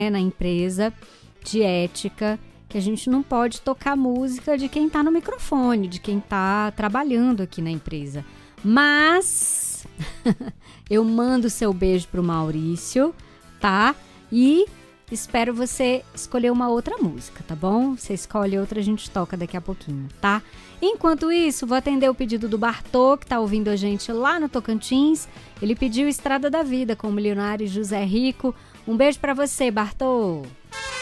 na empresa, de ética, que a gente não pode tocar música de quem tá no microfone, de quem tá trabalhando aqui na empresa. Mas eu mando seu beijo pro Maurício, tá? E espero você escolher uma outra música, tá bom? Você escolhe outra, a gente toca daqui a pouquinho, tá? Enquanto isso, vou atender o pedido do Bartô, que tá ouvindo a gente lá no Tocantins. Ele pediu Estrada da Vida com o milionário José Rico. Um beijo pra você, Bartô!